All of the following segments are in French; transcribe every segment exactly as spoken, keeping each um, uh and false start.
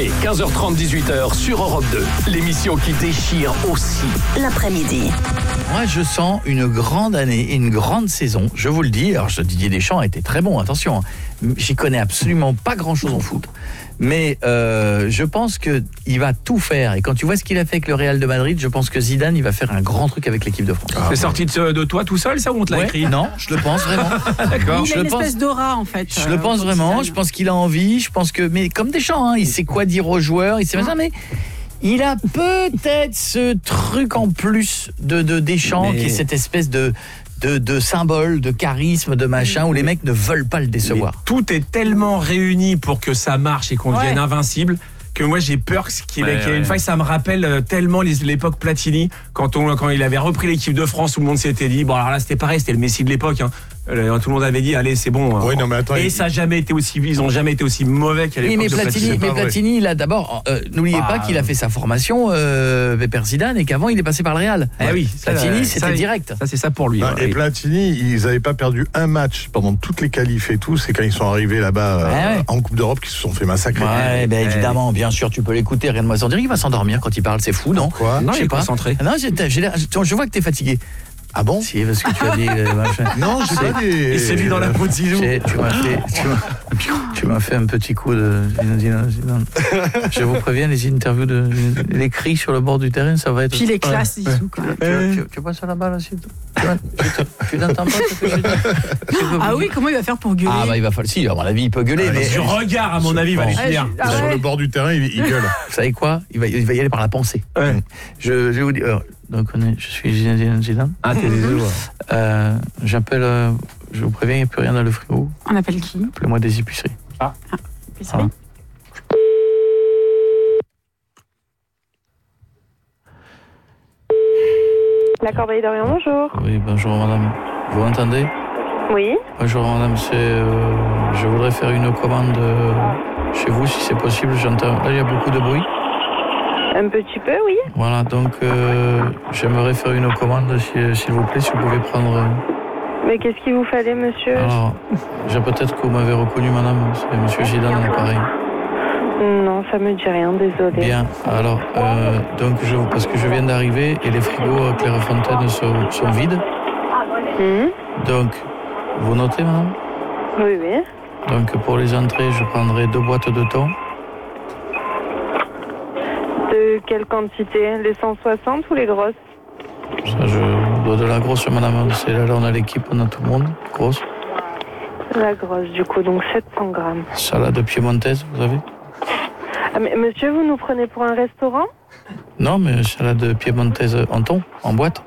soirée, quinze heures trente, dix-huit heures sur Europe deux. L'émission qui déchire aussi l'après-midi. Moi, je sens une grande année, une grande saison. Je vous le dis. Alors, Didier Deschamps a été très bon, attention. J'y connais absolument pas grand-chose en foot. Mais euh, je pense qu'il va tout faire. Et quand tu vois ce qu'il a fait avec le Real de Madrid, je pense que Zidane, il va faire un grand truc avec l'équipe de France. Ah, c'est sorti de, de toi tout seul, ça, ou on te l'a ouais, écrit? Non, je le pense vraiment. D'accord. Il a une pense... espèce d'aura, en fait. Je euh, le pense vraiment. Zidane. Je pense qu'il a envie. Je pense que, mais comme Deschamps, hein, il sait quoi dire aux joueurs. Il sait pas ça, mais il a peut-être ce truc en plus de, de Deschamps, mais... qui est cette espèce de De, de symboles, de charisme, de machin, où les mecs ne veulent pas le décevoir. Mais tout est tellement réuni pour que ça marche et qu'on devienne ouais. invincible que moi j'ai peur qu'il ait, ouais, qu'il y ait une ouais. faille. Ça me rappelle tellement les, l'époque Platini, quand, on, quand il avait repris l'équipe de France, tout le monde s'était dit, bon alors là c'était pareil, c'était le Messi de l'époque, hein. Tout le monde avait dit allez c'est bon. Oui, non, mais attends, et il... ça a jamais été aussi, ils ont jamais été aussi mauvais qu'à l'époque. Oui, mais de Platini, Platini. mais Platini, il a d'abord, euh, n'oubliez ah, pas qu'il a fait sa formation euh, Pépère Zidane et qu'avant il est passé par le Real. Ah oui, Platini, ça, c'était ça, direct. Ça c'est ça pour lui. Non, ouais. Et Platini, ils n'avaient pas perdu un match pendant toutes les qualifs et tout. C'est quand ils sont arrivés là-bas ah, euh, ouais. en Coupe d'Europe qu'ils se sont fait massacrer. Ouais, ben évidemment, bien sûr, tu peux l'écouter. Rien de moins en dire, il va s'endormir quand il parle, c'est fou, non? Quoi? Non, je sais sais pas. Concentré. Non, j'ai, j'ai, je vois que t'es fatigué. Ah bon? Si, parce que tu as dit... Euh, machin. Non, j'ai pas dit... Il s'est mis dans la peau de Zizou. Tu m'as fait, tu m'as, tu m'as fait un petit coup de... Je vous préviens, les interviews, de, les cris sur le bord du terrain, ça va être... Puis les classes, ouais. Zizou, quand même. Tu, tu, tu passes à la balle, aussi. Tu, tu n'entends pas ce que je dis? Ah oui, comment il va faire pour gueuler? Ah bah il va falloir... Si, à mon avis, il peut gueuler, ah, mais... Du regard, à mon avis, il va les finir. Ah, ouais. Sur le bord du terrain, il, il gueule. Vous savez quoi? Il va, il va y aller par la pensée. Ouais. Je, je vais vous dire... Alors, donc, on est, je suis Zidane Zidane. Ah, t'es désolé. Euh, j'appelle, euh, je vous préviens, il n'y a plus rien dans le frigo. On appelle qui? Appelez-moi des épiceries. Ah, ah épicerie. Ah. La Corbeille d'Orient, bonjour. Oui, bonjour madame. Vous m'entendez? Oui. Bonjour madame, c'est, euh, je voudrais faire une commande euh, chez vous si c'est possible. J'entends, là il y a beaucoup de bruit. Un petit peu, oui. Voilà, donc euh, j'aimerais faire une commande, s'il vous plaît, si vous pouvez prendre... Euh... Mais qu'est-ce qu'il vous fallait, monsieur? Alors, j'ai peut-être que vous m'avez reconnu, madame, c'est monsieur Zidane, l'appareil. Non, ça me dit rien, désolé. Bien, alors, euh, donc, je, parce que je viens d'arriver et les frigos à Clairefontaine sont, sont vides. Mmh. Donc, vous notez, madame? Oui, oui. Donc, pour les entrées, je prendrai deux boîtes de thon. De quelle quantité? Les cent soixante ou les grosses? Ça, je dois de la grosse, madame. C'est là, là, on a l'équipe, on a tout le monde. Grosse. La grosse, du coup, donc sept cents grammes. Salade piémontaise, vous avez? Ah, mais monsieur, vous nous prenez pour un restaurant? Non, mais salade piémontaise en thon, en boîte.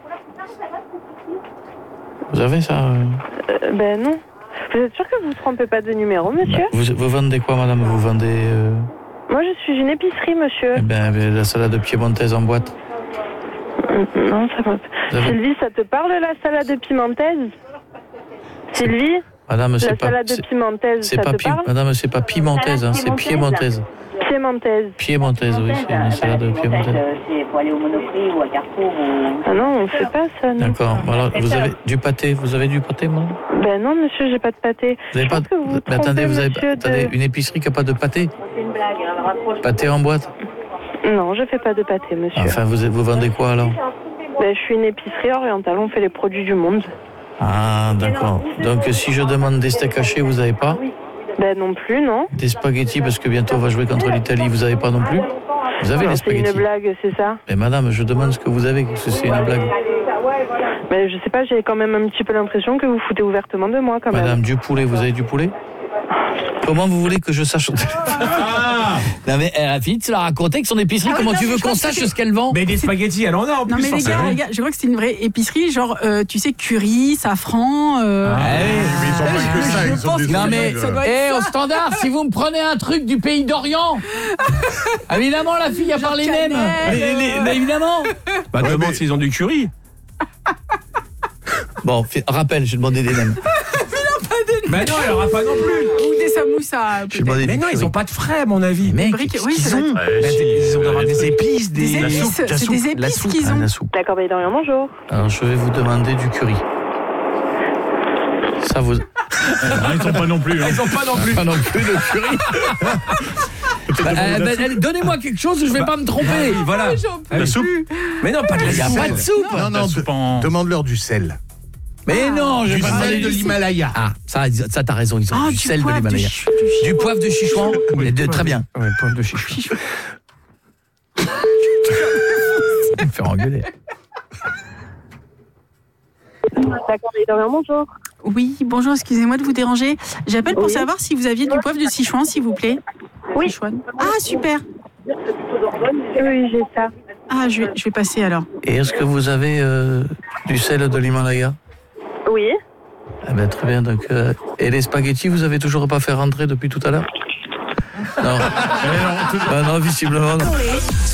Vous avez ça? euh, Ben non. Vous êtes sûr que vous ne trompez pas de numéro, monsieur? Bah, vous, vous vendez quoi, madame? Vous vendez... Euh... Moi, je suis une épicerie, monsieur. Eh bien, la salade piémontaise en boîte. Non, ça va. Avez... Sylvie, ça te parle, la salade piémontaise? Sylvie? Madame, c'est la pas... salade piémontaise, c'est ça pas te pi... parle? Madame, c'est pas piémontaise, hein, c'est piémontaise. Piémontaise. Piémontaise, oui, c'est une salade piémontaise. C'est pour aller au Monoprix ou à Carrefour ou... Ah non, on fait pas ça, non. D'accord, alors, vous avez du pâté, vous avez du pâté, moi? Ben non, monsieur, j'ai pas de pâté. Vous avez pas de... Vous Mais attendez, vous avez de... attendez, une épicerie qui n'a pas de pâté? C'est une blague, hein, pâté en boîte? Non, je fais pas de pâté, monsieur. Enfin, vous, vous vendez quoi, alors? Ben, je suis une épicerie orientale, on fait les produits du monde. Ah, d'accord. Donc, si je demande des steaks hachés, vous n'avez pas? Ben non plus, non. Des spaghettis, parce que bientôt on va jouer contre l'Italie, vous n'avez pas non plus? Vous avez non, les spaghettis? C'est une blague, c'est ça? Mais madame, je demande ce que vous avez, que c'est une blague. Mais je sais pas, j'ai quand même un petit peu l'impression que vous foutez ouvertement de moi, quand même. Madame, du poulet, vous avez du poulet? Comment vous voulez que je sache? Ah non mais elle a fini de se la raconter que son épicerie, ah, comment non, tu veux qu'on sache ce qu'elle vend? Mais des spaghettis, elle en a en non, plus. Non mais les gars, les gars, je crois que c'est une vraie épicerie, genre, euh, tu sais, curry, safran... Euh... Ah, oui, mais ils ont pas que ça, ils ont des non mais, hé, hey, au standard, si vous me prenez un truc du pays d'Orient, évidemment la fille a parlé même. Les, les, mais évidemment. Bah ouais, demande mais... s'ils ont du curry. Bon, fait, rappel, j'ai demandé des nems. Mais non, il n'y aura pas non plus. Ou des samoussas. Mais non, ils n'ont pas de frais, à mon avis. Mais briques, oui, c'est ont. Ils ont d'avoir des épices, des, des épices. C'est des épices qu'ils ont. La soupe. La Corbeille d'Orient, bonjour. Alors, je vais vous demander du curry. Ça vous... Ah, ils n'ont pas non plus. Hein. Ils n'ont pas non plus. Pas non plus de curry. Bah, euh, bah, allez, donnez-moi quelque chose où je vais Bah, pas me tromper. bah oui, voilà. Ah, j'en peux La soupe. plus. Mais non, pas de la Il n'y a soupe. pas de soupe. Non, non, soupe de- en- demande-leur du sel. Mais non, je Du vais pas sel demander de du- l'Himalaya. Ah, ça, ça t'as raison, ils ont Ah, du sel de poivre, l'Himalaya. ch- du- Du poivre de Sichuan, Oui, les deux, poivre très de- bien. Ouais, poivre de chichou. Me faire engueuler. D'accord, et Dorian, bonjour. Oui, bonjour, excusez-moi de vous déranger. J'appelle pour Oui. savoir si vous aviez du poivre de Sichuan, s'il vous plaît. Oui. Sichuan. Ah, super. Oui, j'ai ça. Ah, je vais, je vais passer alors. Et est-ce que vous avez euh, du sel de l'Himalaya? Oui. Ah ben très bien, donc euh, et les spaghettis, vous avez toujours pas fait rentrer depuis tout à l'heure? Non. Ah non, visiblement non.